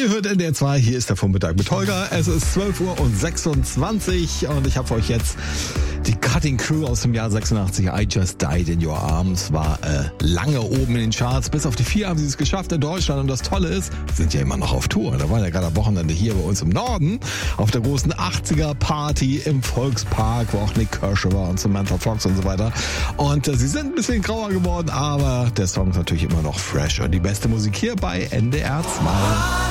Ihr hört NDR 2, hier ist der Vormittag mit Holger. Es ist 12:26 und ich habe für euch jetzt die Cutting Crew aus dem Jahr 86. I Just Died in Your Arms war lange oben in den Charts. Bis auf die 4 haben sie es geschafft in Deutschland. Und das Tolle ist, sind ja immer noch auf Tour. Da waren ja gerade am Wochenende hier bei uns im Norden auf der großen 80er Party im Volkspark, wo auch Nick Kershaw war und Samantha Fox und so weiter. Und sie sind ein bisschen grauer geworden, aber der Song ist natürlich immer noch fresh. Und die beste Musik hier bei NDR 2.